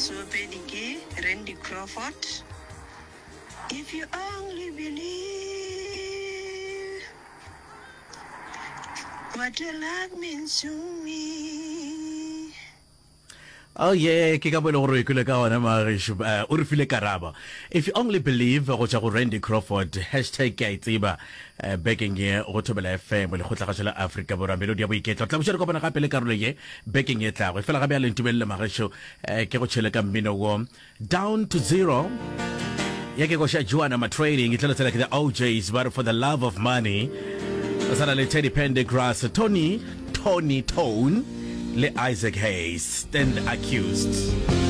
So Pediki, Randy Crawford. If you only believe what your love means to me. Oh yeah, ke ka bona gore ke le ka ona magisho o re file karaba. If you only believe go tsa go Randy Crawford hashtag ke a itseba backing ye go thobela FM le go tla ga tsela Africa bora melodi ya boiketlo tla botsa go bona gape le karolo ye backing ye tla go fela ga ba le ntubelle magisho ke go tshela ka mmino wo down to zero ya ke go sha Joanna ma trading itla tsela ke the OJs but for the love of money asana le Teddy Pendergrass Tony Tone le Isaac Hayes stand accused.